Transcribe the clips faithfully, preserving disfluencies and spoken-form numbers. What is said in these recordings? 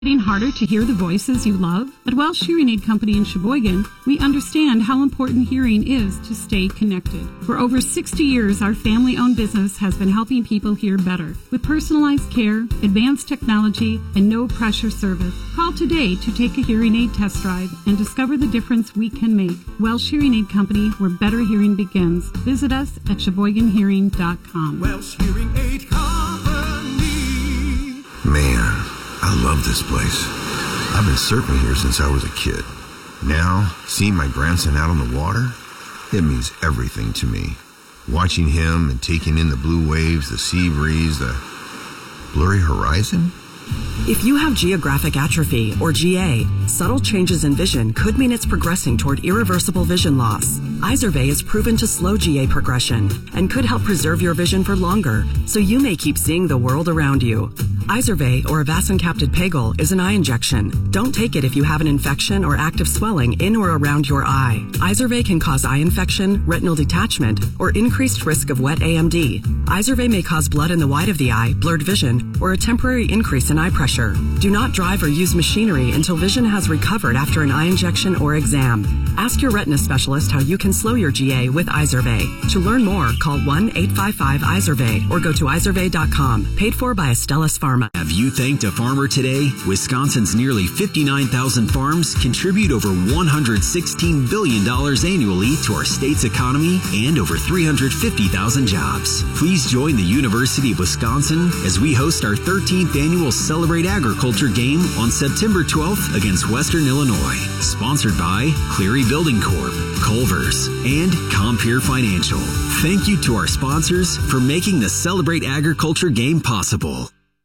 Getting harder to hear the voices you love? At Welsh Hearing Aid Company in Sheboygan, we understand how important hearing is to stay connected. For over sixty years, our family-owned business has been helping people hear better. With personalized care, advanced technology, and no-pressure service. Call today to take a hearing aid test drive and discover the difference we can make. Welsh Hearing Aid Company, where better hearing begins. Visit us at sheboygan hearing dot com. Welsh Hearing Aid Company. Man, I love this place. I've been surfing here since I was a kid. Now, seeing my grandson out on the water, it means everything to me. Watching him and taking in the blue waves, the sea breeze, the blurry horizon. If you have geographic atrophy, or G A, subtle changes in vision could mean it's progressing toward irreversible vision loss. Izervay is proven to slow G A progression and could help preserve your vision for longer, so you may keep seeing the world around you. Izervay, or avacincaptad pegol, is an eye injection. Don't take it if you have an infection or active swelling in or around your eye. Izervay can cause eye infection, retinal detachment, or increased risk of wet A M D. Izervay may cause blood in the white of the eye, blurred vision, or a temporary increase in eye pressure. Do not drive or use machinery until vision has recovered after an eye injection or exam. Ask your retina specialist how you can slow your G A with Izervay. To learn more, call one eight five five Izervay or go to izervay dot com. Paid for by Astellas Pharma. Have you thanked a farmer today? Wisconsin's nearly fifty-nine thousand farms contribute over one hundred sixteen billion dollars annually to our state's economy and over three hundred fifty thousand jobs. Please join the University of Wisconsin as we host our thirteenth annual Celebrate Agriculture game on September twelfth against Western Illinois. Sponsored by Cleary Building Corp, Culver's, and Compeer Financial. Thank you to our sponsors for making the Celebrate Agriculture game possible.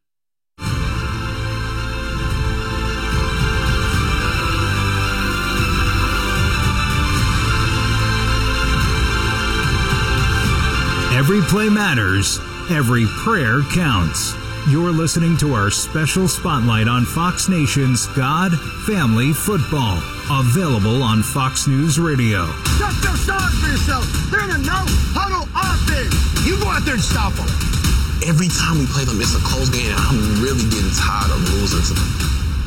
Every play matters. Every prayer counts. You're listening to our special spotlight on Fox Nation's God, Family, Football. Available on Fox News Radio. Just feel sorry for yourself. They're in a no-huddle offense. You go out there and stop them. Every time we play them, it's a close game, and I'm really getting tired of losing to them.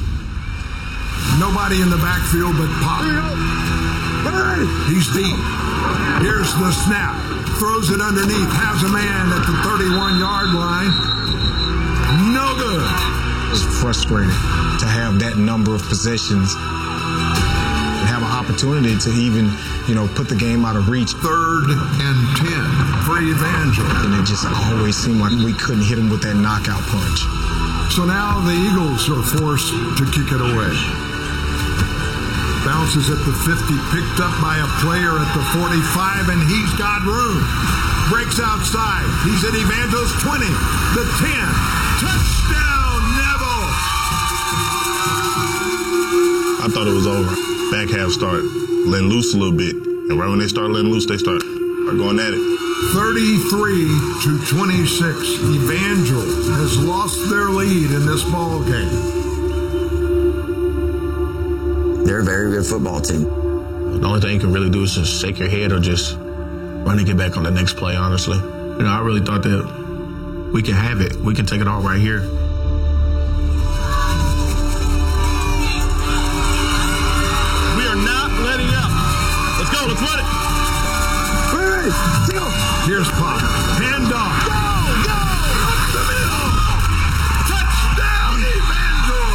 Nobody in the backfield but Pop. He's deep. Here's the snap. Throws it underneath. Has a man at the thirty-one-yard line. No good. It's frustrating to have that number of possessions and have an opportunity to even, you know, put the game out of reach. Third and ten for Evangel. And it just always seemed like we couldn't hit him with that knockout punch. So now the Eagles are forced to kick it away. Bounces at the fifty, picked up by a player at the forty-five, and he's got room. Breaks outside. He's at Evangel's twenty, the ten. Touchdown, Neville! I thought it was over. Back half start letting loose a little bit. And right when they start letting loose, they start going at it. thirty-three to twenty-six. Evangel has lost their lead in this ball game. They're a very good football team. The only thing you can really do is just shake your head or just run and get back on the next play, honestly. You know, I really thought that we can have it. We can take it all right here. We are not letting up. Let's go. Let's run it. Hey, go. Here's Pop. Hand off. Go, go. Up the middle. Touchdown, Evangel.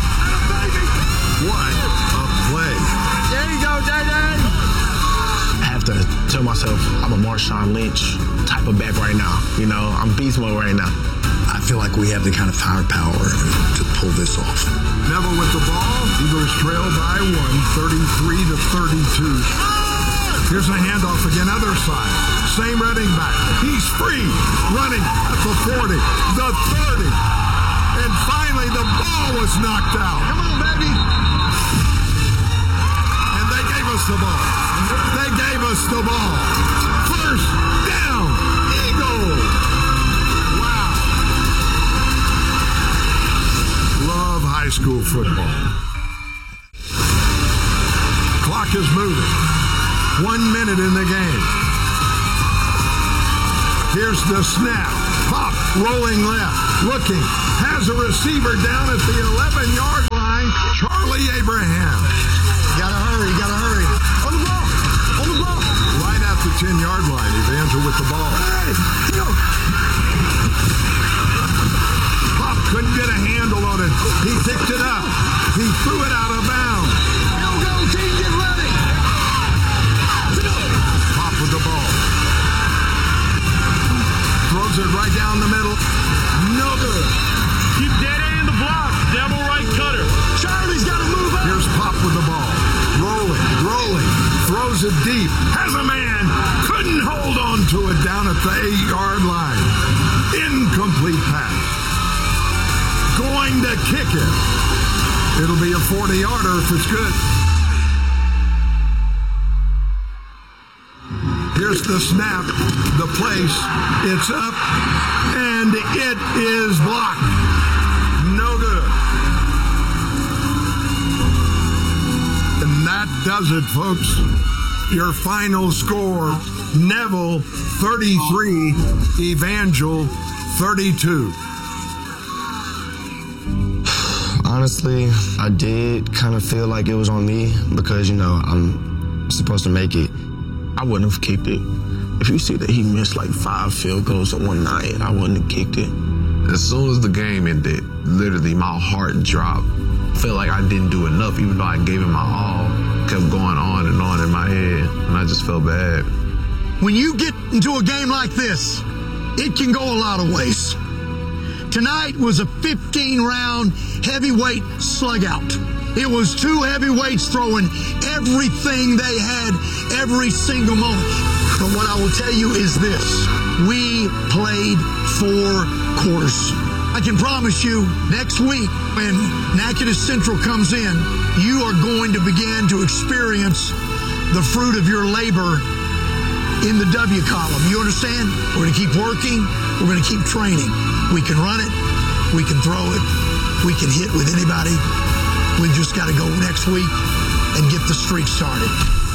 What a play. There you go, Daddy. I have to tell myself I'm a Marshawn Lynch type of back right now. You know, I'm beast mode right now. I feel like we have the kind of firepower to pull this off. Neville with the ball. Eagles trail by one, thirty-three to thirty-two. Here's a handoff again, other side. Same running back. He's free. Running at the forty, the thirty. And finally, the ball was knocked out. Come on, baby. And they gave us the ball. They gave us the ball. First down, Eagles. Wow. Love high school football. Clock is moving. One minute in the game. Here's the snap. Pop rolling left. Looking. Has a receiver down at the eleven-yard He picked it up. He threw it out of bounds. Field goal team, get ready. Pop with the ball. Throws it right down the middle. No good. Keep dead in the block. Devil right cutter. Charlie's got to move up. Here's Pop with the ball. Rolling, rolling. Throws it deep. Has a man. Couldn't hold on to it down at the eight-yard line. Incomplete pass. Going to kick it. It'll be a forty-yarder if it's good. Here's the snap, the place, it's up, and it is blocked. No good. And that does it, folks. Your final score, Neville thirty-three, Evangel thirty-two. Honestly, I did kind of feel like it was on me because, you know, I'm supposed to make it. I wouldn't have kicked it. If you see that he missed like five field goals in one night, I wouldn't have kicked it. As soon as the game ended, literally my heart dropped. I felt like I didn't do enough, even though I gave it my all. Kept going on and on in my head, and I just felt bad. When you get into a game like this, it can go a lot of ways. Tonight was a fifteen-round heavyweight slugout. It was two heavyweights throwing everything they had every single moment. But what I will tell you is this. We played four quarters. I can promise you next week when Natchitoches Central comes in, you are going to begin to experience the fruit of your labor in the W column. You understand? We're going to keep working. We're going to keep training. We can run it. We can throw it. We can hit with anybody. We've just got to go next week and get the streak started.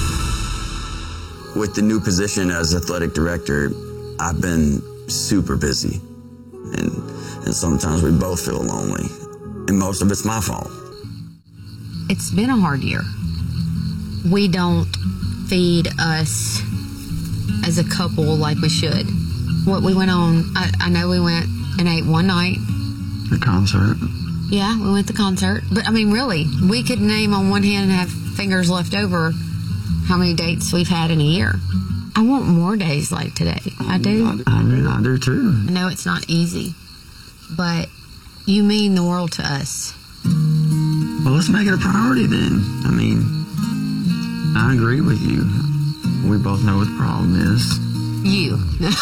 With the new position as athletic director, I've been super busy. And, and sometimes we both feel lonely. And most of it's my fault. It's been a hard year. We don't feed us as a couple like we should. What we went on, I, I know we went and ate one night. The concert. Yeah, we went to the concert. But, I mean, really, we could name on one hand and have fingers left over how many dates we've had in a year. I want more days like today. I do. I mean, I do, too. I know it's not easy, but you mean the world to us. Well, let's make it a priority then. I mean, I agree with you. We both know what the problem is. You.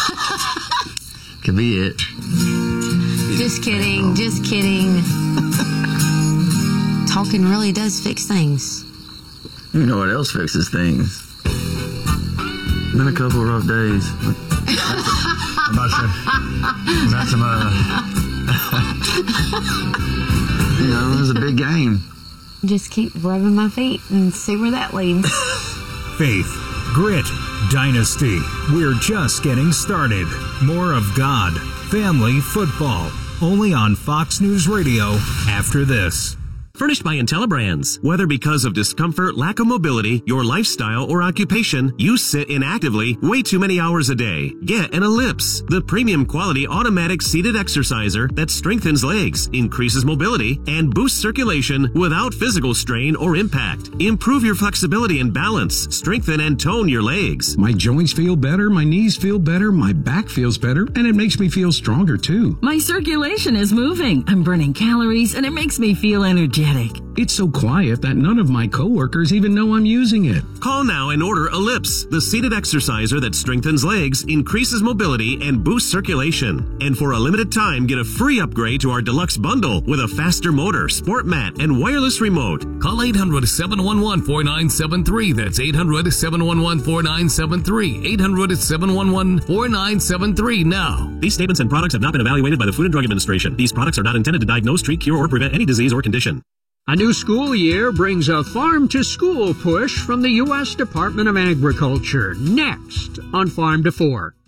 Could be it. Just kidding, just kidding. Talking really does fix things. You know what else fixes things? Been a couple of rough days. I'm not sure. That's some, uh... you know, it was a big game. Just keep rubbing my feet and see where that leads. Faith, grit, dynasty. We're just getting started. More of God, family, football. Only on Fox News Radio after this. Furnished by IntelliBrands. Whether because of discomfort, lack of mobility, your lifestyle, or occupation, you sit inactively way too many hours a day. Get an Ellipse, the premium quality automatic seated exerciser that strengthens legs, increases mobility, and boosts circulation without physical strain or impact. Improve your flexibility and balance. Strengthen and tone your legs. My joints feel better, my knees feel better, my back feels better, and it makes me feel stronger too. My circulation is moving. I'm burning calories, and it makes me feel energetic. It's so quiet that none of my coworkers even know I'm using it. Call now and order Ellipse, the seated exerciser that strengthens legs, increases mobility, and boosts circulation. And for a limited time, get a free upgrade to our deluxe bundle with a faster motor, sport mat, and wireless remote. Call eight hundred, seven one one, four nine seven three. That's eight hundred, seven one one, four nine seven three. eight hundred, seven one one, four nine seven three now. These statements and products have not been evaluated by the Food and Drug Administration. These products are not intended to diagnose, treat, cure, or prevent any disease or condition. A new school year brings a farm-to-school push from the U S Department of Agriculture. Next on Farm to Fork.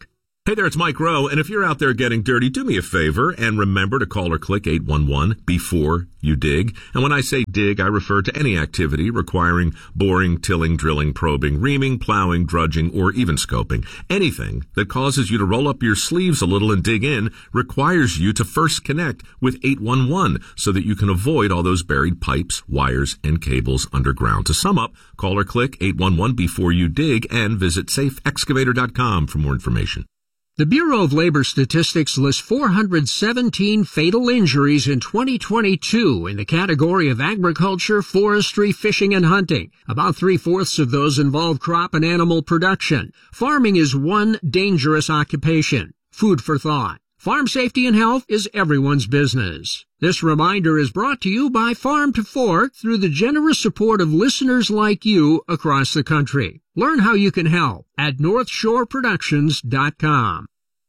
Hey there, it's Mike Rowe, and if you're out there getting dirty, do me a favor and remember to call or click eight one one before you dig. And when I say dig, I refer to any activity requiring boring, tilling, drilling, probing, reaming, plowing, drudging, or even scoping. Anything that causes you to roll up your sleeves a little and dig in requires you to first connect with eight one one so that you can avoid all those buried pipes, wires, and cables underground. To sum up, call or click eight one one before you dig and visit safe excavator dot com for more information. The Bureau of Labor Statistics lists four hundred seventeen fatal injuries in twenty twenty-two in the category of agriculture, forestry, fishing, and hunting. About three-fourths of those involve crop and animal production. Farming is one dangerous occupation. Food for thought. Farm safety and health is everyone's business. This reminder is brought to you by Farm to Fork through the generous support of listeners like you across the country. Learn how you can help at north shore productions dot com.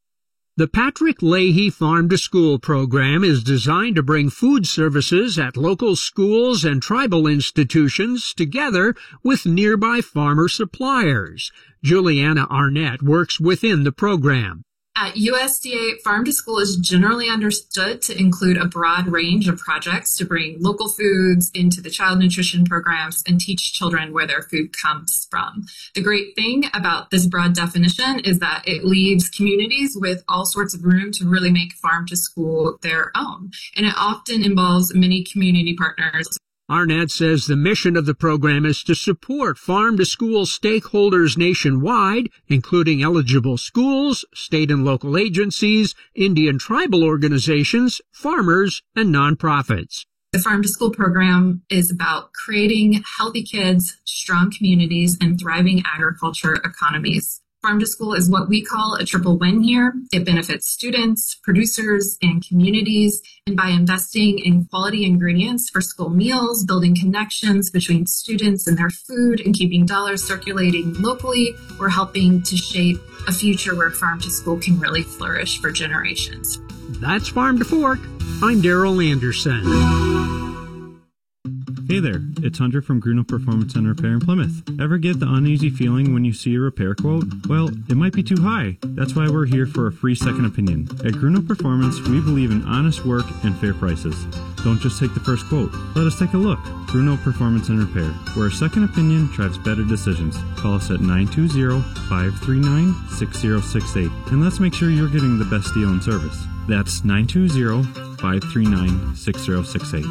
The Patrick Leahy Farm to School program is designed to bring food services at local schools and tribal institutions together with nearby farmer suppliers. Juliana Arnett works within the program. At U S D A, Farm to School is generally understood to include a broad range of projects to bring local foods into the child nutrition programs and teach children where their food comes from. The great thing about this broad definition is that it leaves communities with all sorts of room to really make Farm to School their own. And it often involves many community partners. Arnett says the mission of the program is to support farm-to-school stakeholders nationwide, including eligible schools, state and local agencies, Indian tribal organizations, farmers, and nonprofits. The Farm to School program is about creating healthy kids, strong communities, and thriving agriculture economies. Farm to School is what we call a triple win here. It benefits students, producers, and communities. And by investing in quality ingredients for school meals, building connections between students and their food, and keeping dollars circulating locally, we're helping to shape a future where Farm to School can really flourish for generations. That's Farm to Fork. I'm Daryl Anderson. Hey there, it's Hunter from Gruno Performance and Repair in Plymouth. Ever get the uneasy feeling when you see a repair quote? Well, it might be too high. That's why we're here for a free second opinion. At Gruno Performance, we believe in honest work and fair prices. Don't just take the first quote. Let us take a look. Gruno Performance and Repair, where a second opinion drives better decisions. Call us at nine two zero, five three nine, six zero six eight, and let's make sure you're getting the best deal and service. That's nine two zero, five three nine, six zero six eight.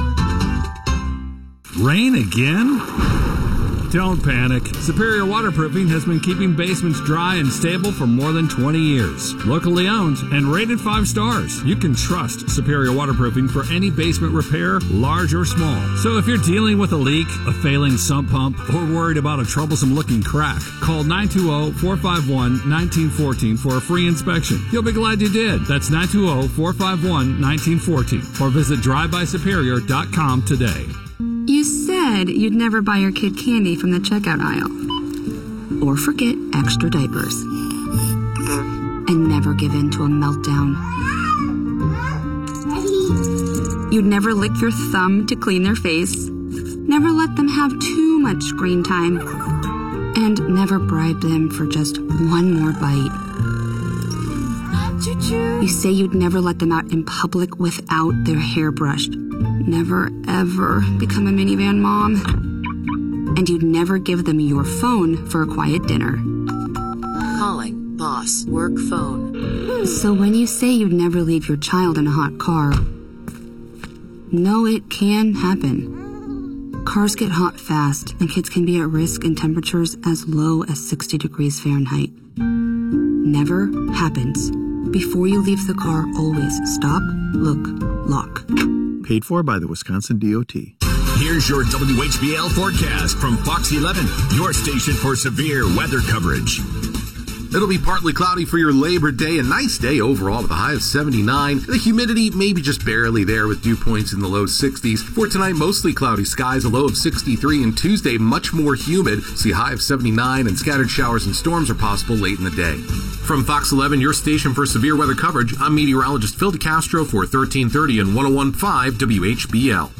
Rain again? Don't panic. Superior Waterproofing has been keeping basements dry and stable for more than twenty years. Locally owned and rated five stars. You can trust Superior Waterproofing for any basement repair, large or small. So if you're dealing with a leak, a failing sump pump, or worried about a troublesome looking crack, call nine two zero, four five one, one nine one four for a free inspection. You'll be glad you did. That's nine two zero, four five one, one nine one four or visit drive by superior dot com today. You said you'd never buy your kid candy from the checkout aisle. Or forget extra diapers. And never give in to a meltdown. You'd never lick your thumb to clean their face. Never let them have too much screen time. And never bribe them for just one more bite. You say you'd never let them out in public without their hair brushed. Never, ever become a minivan mom. And you'd never give them your phone for a quiet dinner. Calling boss work phone. So when you say you'd never leave your child in a hot car, no, it can happen. Cars get hot fast, and kids can be at risk in temperatures as low as sixty degrees Fahrenheit. Never happens. Before you leave the car, always stop, look, lock. Paid for by the Wisconsin D O T. Here's your W H B L forecast from Fox eleven, your station for severe weather coverage. It'll be partly cloudy for your Labor Day. A nice day overall with a high of seventy-nine. The humidity maybe just barely there with dew points in the low sixties. For tonight, mostly cloudy skies, a low of sixty-three. And Tuesday, much more humid. See a high of seventy-nine, and scattered showers and storms are possible late in the day. From Fox eleven, your station for severe weather coverage, I'm meteorologist Phil DeCastro for thirteen thirty and one oh one point five W H B L.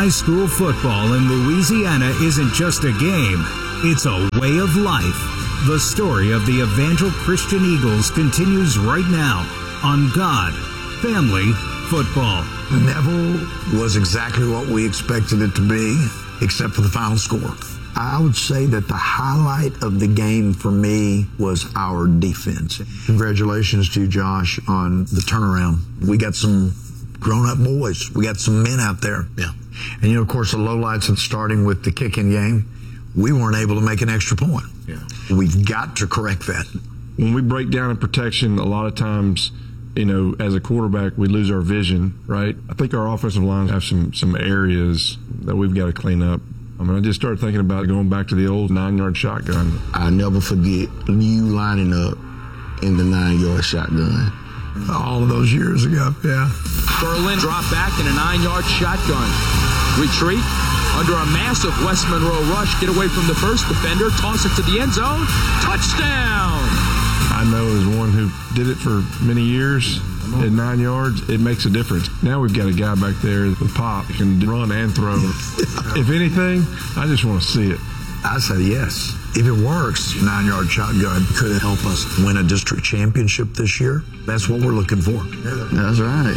High school football in Louisiana isn't just a game, it's a way of life. The story of the Evangel Christian Eagles continues right now on God, Family, Football. Neville was exactly what we expected it to be, except for the final score. I would say that the highlight of the game for me was our defense. Congratulations to Josh on the turnaround. We got some grown-up boys. We got some men out there. Yeah. And, you know, of course, the lowlights of starting with the kicking game, we weren't able to make an extra point. Yeah. We've got to correct that. When we break down in protection, a lot of times, you know, as a quarterback, we lose our vision, right? I think our offensive lines have some, some areas that we've got to clean up. I mean, I just started thinking about going back to the old nine-yard shotgun. I'll never forget you lining up in the nine-yard shotgun. All of those years ago, yeah. Berlin drop back in a nine-yard shotgun. Retreat under a massive West Monroe rush. Get away from the first defender. Toss it to the end zone. Touchdown! I know as one who did it for many years, at nine yards, it makes a difference. Now we've got a guy back there with pop that can run and throw. If anything, I just want to see it. I say yes. If it works, nine-yard shotgun could help us win a district championship this year. That's what we're looking for. That's right.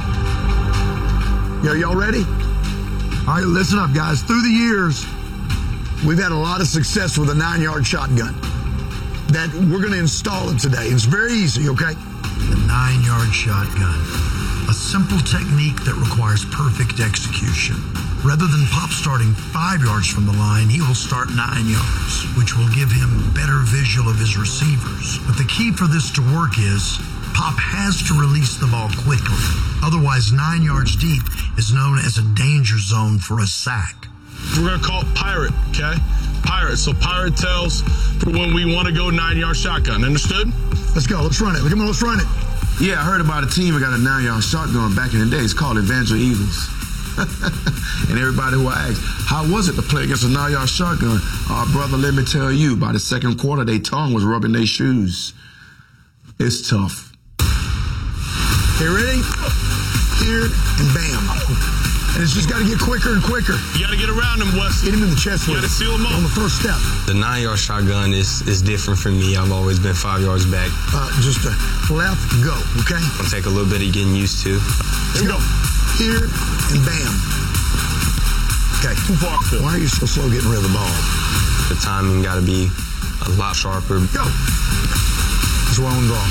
Are y'all ready? All right, listen up, guys. Through the years, we've had a lot of success with a nine-yard shotgun that we're going to install it today. It's very easy, okay? The nine-yard shotgun, a simple technique that requires perfect execution. Rather than Pop starting five yards from the line, he will start nine yards, which will give him better visual of his receivers. But the key for this to work is Pop has to release the ball quickly. Otherwise, nine yards deep is known as a danger zone for a sack. We're going to call it Pirate, okay? Pirate. So Pirate tells for when we want to go nine-yard shotgun. Understood? Let's go. Let's run it. Come on, let's run it. Yeah, I heard about a team that got a nine-yard shotgun back in the day. It's called Evangel Eagles. And everybody who I asked, how was it to play against a nine-yard shotgun? Uh, brother, let me tell you, by the second quarter, their tongue was rubbing their shoes. It's tough. Okay, ready? Here and bam. And it's just got to get quicker and quicker. You got to get around him, Wes. Get him in the chest. You got to seal him up on the first step. The nine-yard shotgun is, is different for me. I've always been five yards back. Uh, just a left, go, okay? It'll take a little bit of getting used to. There we go. Here and bam. Okay. Too far. Why are you so slow getting rid of the ball? The timing got to be a lot sharper. Go. That's where I'm going.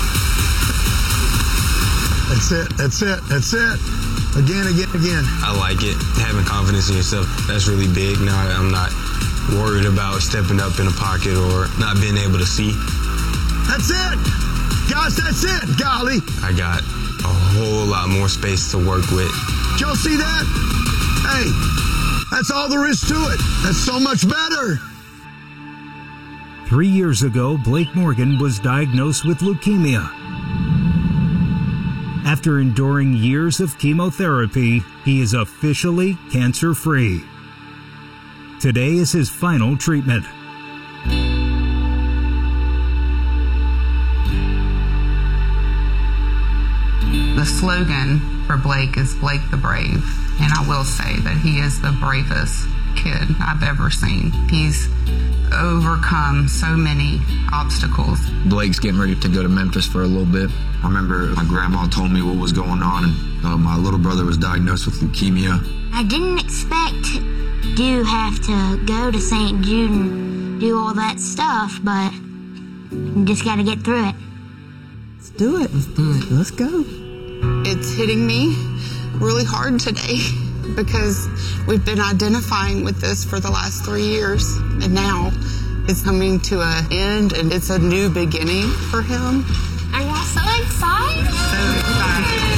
That's it. That's it. That's it. Again, again, again. I like it. Having confidence in yourself, that's really big. Now I'm not worried about stepping up in a pocket or not being able to see. That's it. Guys, that's it. Golly. I got a whole lot more space to work with. Did y'all see that? Hey, that's all there is to it. That's so much better. Three years ago, Blake Morgan was diagnosed with leukemia. After enduring years of chemotherapy, he is officially cancer-free. Today is his final treatment. The slogan for Blake is Blake the Brave, and I will say that he is the bravest kid I've ever seen. He's overcome so many obstacles. Blake's getting ready to go to Memphis for a little bit. I remember my grandma told me what was going on, and uh, my little brother was diagnosed with leukemia. I didn't expect to have to go to Saint Jude and do all that stuff, but you just got to get through it. Let's do it. Let's do it. Let's go. It's hitting me really hard today because we've been identifying with this for the last three years, and now it's coming to an end, and it's a new beginning for him. Are y'all so excited? So excited.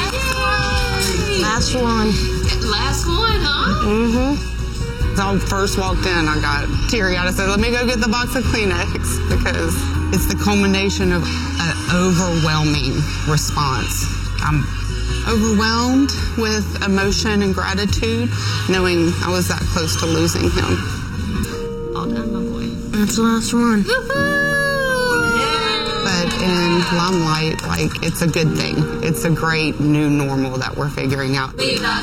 Last one. Last one, huh? Mm-hmm. When I first walked in, I got teary-eyed. I said, let me go get the box of Kleenex, because it's the culmination of an overwhelming response. I'm overwhelmed with emotion and gratitude, knowing I was that close to losing him. All done, my boy. That's the last one. But in Limelight, like, it's a good thing. It's a great new normal that we're figuring out.